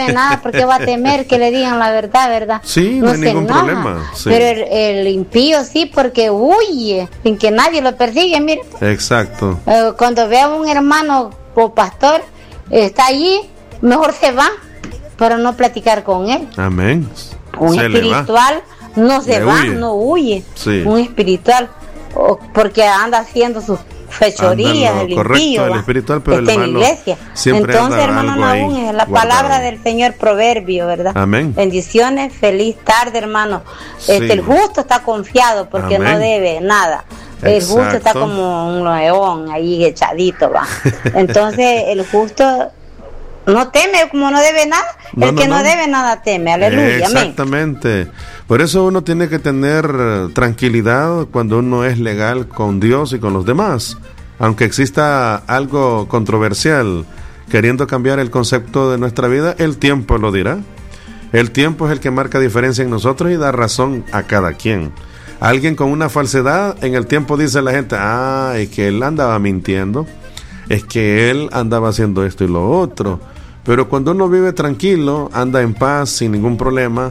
hace nada, porque va a temer que le digan la verdad? Sí, no hay ningún problema. Sí. Pero el impío sí, porque huye, sin que nadie lo persigue, mire. Exacto. Cuando ve a un hermano o pastor, está allí, mejor se va, para no platicar con él. Amén. Un espiritual no se va, huye. No huye. Sí. Un espiritual, porque anda haciendo sus fechorías, el impío, el espiritual, pero está el en la iglesia. Entonces, hermano Nahum, es la palabra del Señor proverbio, ¿verdad? Amén. Bendiciones, feliz tarde, hermano. Sí. El justo está confiado porque Amén. No debe nada. El justo está como un león ahí echadito, va. Entonces, el justo no teme, como no debe nada. El que no debe nada teme, aleluya. Exactamente. Amén. Por eso uno tiene que tener tranquilidad cuando uno es legal con Dios y con los demás. Aunque exista algo controversial queriendo cambiar el concepto de nuestra vida, el tiempo lo dirá. El tiempo es el que marca diferencia en nosotros y da razón a cada quien. Alguien con una falsedad, en el tiempo dice la gente, es que él andaba mintiendo, es que él andaba haciendo esto y lo otro. Pero cuando uno vive tranquilo, anda en paz, sin ningún problema,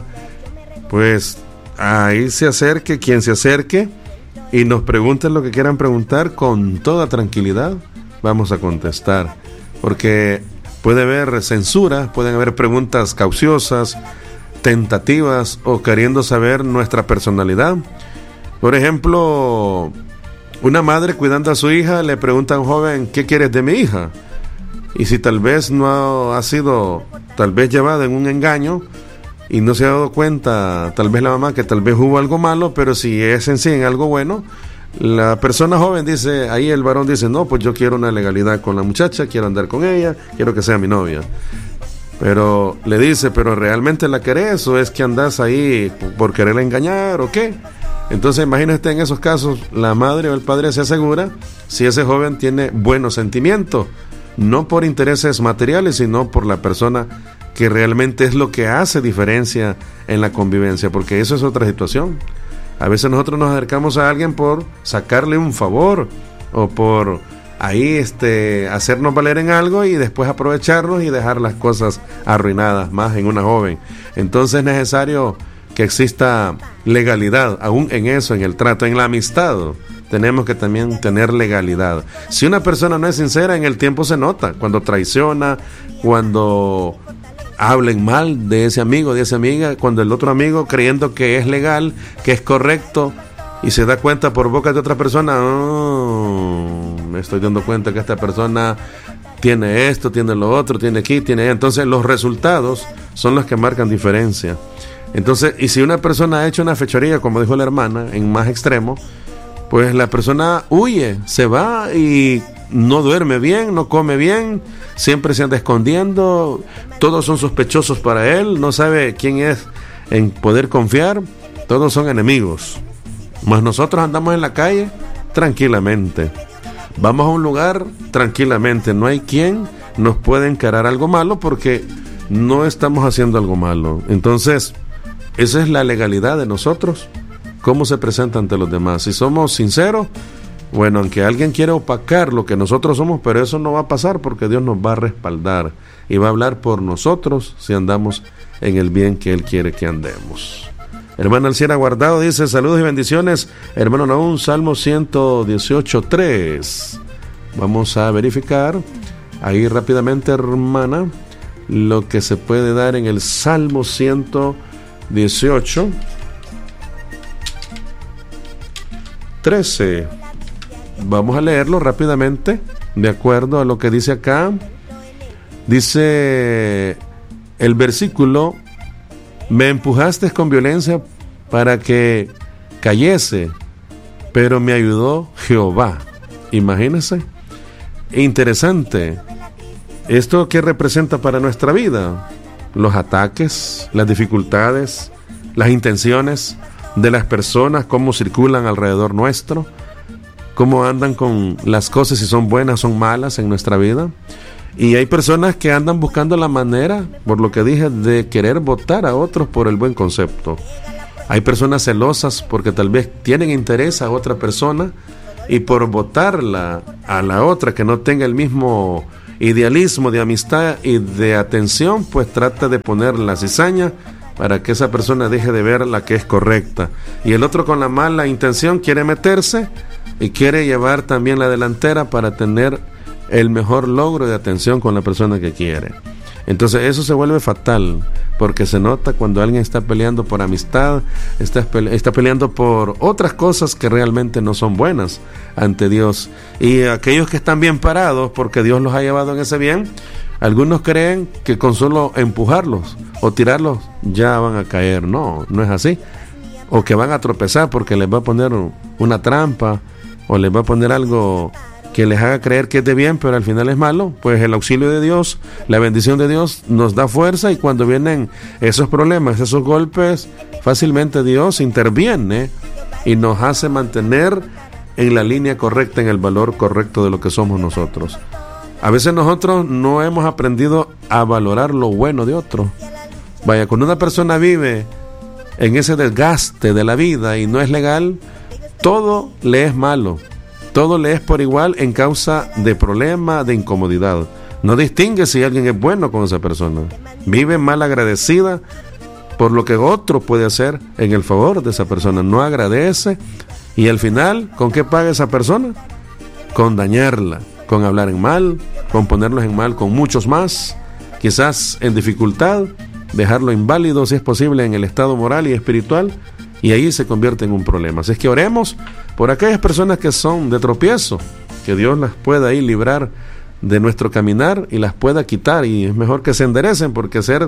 pues ahí se acerque quien se acerque y nos pregunten lo que quieran preguntar, con toda tranquilidad vamos a contestar. Porque puede haber censura, pueden haber preguntas cauciosas, tentativas o queriendo saber nuestra personalidad. Por ejemplo, una madre cuidando a su hija le pregunta a un joven, ¿qué quieres de mi hija? Y si tal vez no ha sido llevada en un engaño y no se ha dado cuenta, tal vez la mamá, que tal vez hubo algo malo, pero si es en sí en algo bueno, la persona joven dice, ahí el varón dice, no, pues yo quiero una legalidad con la muchacha, quiero andar con ella, quiero que sea mi novia. Pero le dice, ¿pero realmente la querés o es que andás ahí por quererla engañar o qué? Entonces imagínate, en esos casos la madre o el padre se asegura si ese joven tiene buenos sentimientos, no por intereses materiales, sino por la persona, que realmente es lo que hace diferencia en la convivencia, porque eso es otra situación. A veces nosotros nos acercamos a alguien por sacarle un favor o por ahí hacernos valer en algo y después aprovecharnos y dejar las cosas arruinadas, más en una joven. Entonces es necesario que exista legalidad, aún en eso, en el trato, en la amistad. Tenemos que también tener legalidad. Si una persona no es sincera, en el tiempo se nota, cuando traiciona, cuando hablen mal de ese amigo, de esa amiga, cuando el otro amigo, creyendo que es legal, que es correcto, y se da cuenta por boca de otra persona, me estoy dando cuenta que esta persona tiene esto, tiene lo otro, tiene aquí, tiene allá. Entonces los resultados son los que marcan diferencia. Entonces, y si una persona ha hecho una fechoría, como dijo la hermana, en más extremo, pues la persona huye, se va y no duerme bien, no come bien, siempre se anda escondiendo, todos son sospechosos para él, no sabe quién es en poder confiar, todos son enemigos. Mas nosotros andamos en la calle tranquilamente, vamos a un lugar tranquilamente, no hay quien nos pueda encarar algo malo porque no estamos haciendo algo malo. Entonces, esa es la legalidad de nosotros, cómo se presenta ante los demás. Si somos sinceros, bueno, aunque alguien quiera opacar lo que nosotros somos, pero eso no va a pasar porque Dios nos va a respaldar y va a hablar por nosotros si andamos en el bien que Él quiere que andemos. Hermana Alciera Guardado dice, saludos y bendiciones, hermano Nahum, Salmo 118:3. Vamos a verificar ahí rápidamente, hermana, lo que se puede dar en el Salmo 118:13. Vamos a leerlo rápidamente, de acuerdo a lo que dice acá. Dice el versículo, me empujaste con violencia para que cayese, pero me ayudó Jehová. Imagínense, interesante. ¿Esto qué representa para nuestra vida? Los ataques, las dificultades, las intenciones de las personas, cómo circulan alrededor nuestro, cómo andan con las cosas, si son buenas, son malas en nuestra vida. Y hay personas que andan buscando la manera, por lo que dije, de querer votar a otros por el buen concepto. Hay personas celosas porque tal vez tienen interés a otra persona y por votarla a la otra que no tenga el mismo idealismo, de amistad y de atención, pues trata de poner la cizaña para que esa persona deje de ver la que es correcta. Y el otro con la mala intención quiere meterse y quiere llevar también la delantera para tener el mejor logro de atención con la persona que quiere. Entonces eso se vuelve fatal, porque se nota cuando alguien está peleando por amistad, está peleando por otras cosas que realmente no son buenas ante Dios. Y aquellos que están bien parados, porque Dios los ha llevado en ese bien, algunos creen que con solo empujarlos o tirarlos ya van a caer. No, no es así. O que van a tropezar porque les va a poner una trampa o les va a poner algo que les haga creer que es de bien, pero al final es malo. Pues el auxilio de Dios, la bendición de Dios nos da fuerza, y cuando vienen esos problemas, esos golpes, fácilmente Dios interviene y nos hace mantener en la línea correcta, en el valor correcto de lo que somos nosotros. A veces nosotros no hemos aprendido a valorar lo bueno de otro. Vaya, cuando una persona vive en ese desgaste de la vida y no es legal, todo le es malo. Todo le es por igual en causa de problema, de incomodidad. No distingue si alguien es bueno con esa persona. Vive mal agradecida por lo que otro puede hacer en el favor de esa persona. No agradece, y al final, ¿con qué paga esa persona? Con dañarla, con hablar en mal, con ponerlos en mal con muchos más, quizás en dificultad, dejarlo inválido si es posible en el estado moral y espiritual, y ahí se convierte en un problema. Así es que oremos por aquellas personas que son de tropiezo, que Dios las pueda ahí librar de nuestro caminar y las pueda quitar, y es mejor que se enderecen, porque ser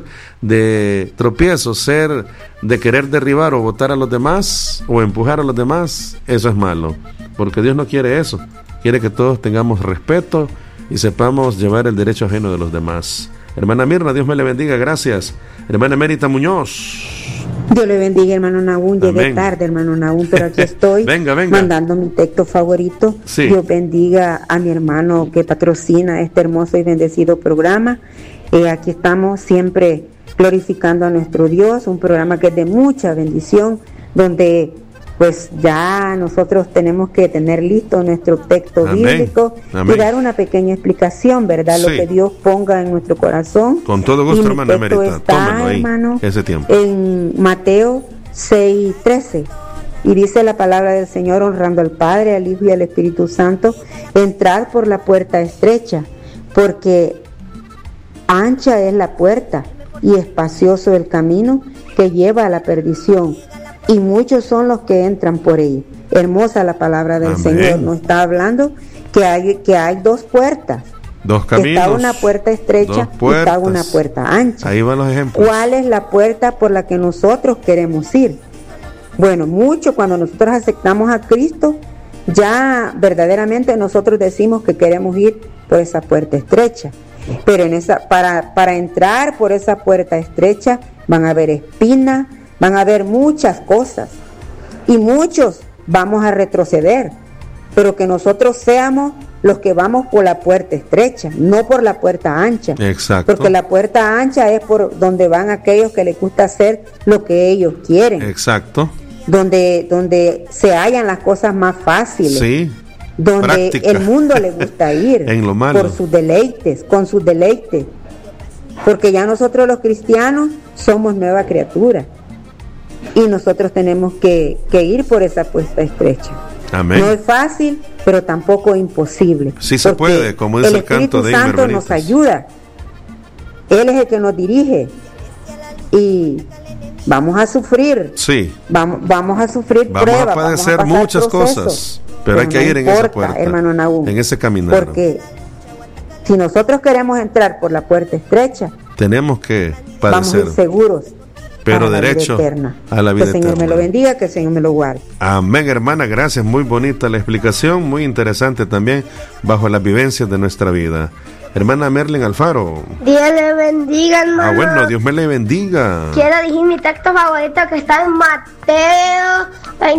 de tropiezo, ser de querer derribar o botar a los demás o empujar a los demás, eso es malo, porque Dios no quiere eso. Quiere que todos tengamos respeto y sepamos llevar el derecho ajeno de los demás. Hermana Mirna, Dios me le bendiga, gracias. Hermana Mérita Muñoz. Dios le bendiga, hermano Nahum. Llegué tarde, hermano Nahum, pero aquí estoy. venga. Mandando mi texto favorito. Sí. Dios bendiga a mi hermano que patrocina este hermoso y bendecido programa. Aquí estamos siempre glorificando a nuestro Dios, un programa que es de mucha bendición, donde pues ya nosotros tenemos que tener listo nuestro texto bíblico. Amén. Y dar una pequeña explicación, ¿verdad? Sí. Lo que Dios ponga en nuestro corazón. Con todo gusto, hermana Emerita. Tómalo ahí, hermano, ese tiempo. En Mateo 6:13. Y dice la palabra del Señor, honrando al Padre, al Hijo y al Espíritu Santo: entrad por la puerta estrecha, porque ancha es la puerta y espacioso el camino que lleva a la perdición, y muchos son los que entran por ella. Hermosa la palabra del Señor. Nos está hablando que hay dos puertas. Dos caminos. Está una puerta estrecha y está una puerta ancha. Ahí van los ejemplos. ¿Cuál es la puerta por la que nosotros queremos ir? Bueno, cuando nosotros aceptamos a Cristo, ya verdaderamente nosotros decimos que queremos ir por esa puerta estrecha. Pero para entrar por esa puerta estrecha van a haber espinas, van a haber muchas cosas, y muchos vamos a retroceder, pero que nosotros seamos los que vamos por la puerta estrecha, no por la puerta ancha. Exacto. Porque la puerta ancha es por donde van aquellos que les gusta hacer lo que ellos quieren. Exacto. Donde se hallan las cosas más fáciles. Sí. Donde práctica. El mundo le gusta ir en lo malo. Por sus deleites, con sus deleites. Porque ya nosotros los cristianos somos nueva criatura. Y nosotros tenemos que ir por esa puerta estrecha. Amén. No es fácil, pero tampoco imposible. Sí se puede, como dice el canto de El Espíritu Santo nos ayuda. Él es el que nos dirige. Y vamos a sufrir. Sí. Vamos a sufrir pruebas. Vamos a padecer muchas cosas, pero hay que ir en esa puerta, hermano Nahum, en ese caminar. Porque si nosotros queremos entrar por la puerta estrecha, tenemos que padecer. Vamos a ir seguros. Pero derecho a la vida eterna. Que el Señor me lo bendiga, que el Señor me lo guarde. Amén, hermana, gracias, muy bonita la explicación, muy interesante también, bajo las vivencias de nuestra vida. Hermana Merlin Alfaro. Dios le bendiga, hermano. Bueno, Dios me le bendiga. Quiero decir mi texto favorito, que está en Mateo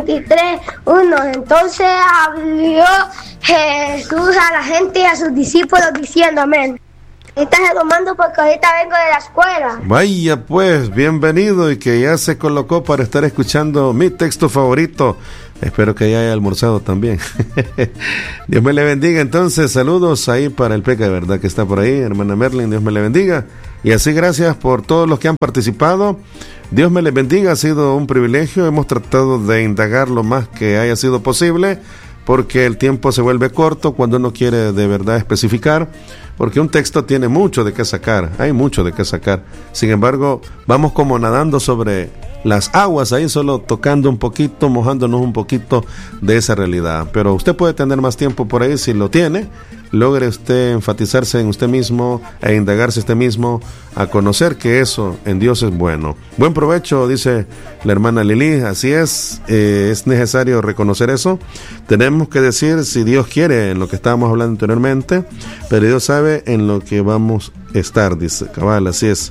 23:1. Entonces habló Jesús a la gente y a sus discípulos diciendo: amén. Ahorita se lo mando porque ahorita vengo de la escuela. Vaya pues, bienvenido y que ya se colocó para estar escuchando mi texto favorito. Espero que ya haya almorzado también. Dios me le bendiga. Entonces, saludos ahí para el Peca, de verdad que está por ahí, hermana Merlin, Dios me le bendiga. Y así gracias por todos los que han participado. Dios me les bendiga, ha sido un privilegio. Hemos tratado de indagar lo más que haya sido posible, porque el tiempo se vuelve corto cuando uno quiere de verdad especificar, porque un texto tiene mucho de qué sacar, hay mucho de qué sacar. Sin embargo, vamos como nadando sobre las aguas, ahí solo tocando un poquito, mojándonos un poquito de esa realidad. Pero usted puede tener más tiempo por ahí si lo tiene. Logre usted enfatizarse en usted mismo e indagarse usted mismo a conocer que eso en Dios es bueno. Buen provecho, dice la hermana Lili. Así es necesario reconocer eso. Tenemos que decir si Dios quiere, en lo que estábamos hablando anteriormente, pero Dios sabe en lo que vamos a estar, dice cabal, así es.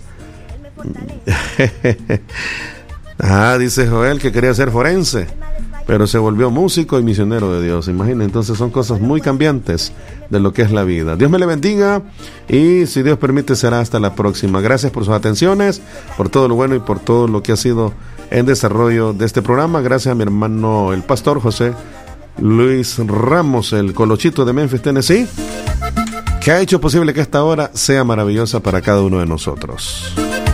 Dice Joel que quería ser forense, pero se volvió músico y misionero de Dios. Imagina, entonces son cosas muy cambiantes de lo que es la vida. Dios me le bendiga y si Dios permite será hasta la próxima. Gracias por sus atenciones, por todo lo bueno y por todo lo que ha sido en desarrollo de este programa. Gracias a mi hermano el pastor José Luis Ramos, el Colochito de Memphis, Tennessee, que ha hecho posible que esta hora sea maravillosa para cada uno de nosotros.